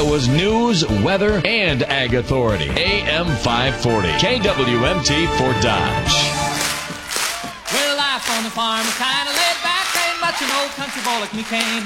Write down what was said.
Iowa's news, weather, and ag authority. AM 540. KWMT for Dodge. Well, life on the farm is kind of laid back. Ain't much an old country boy like me can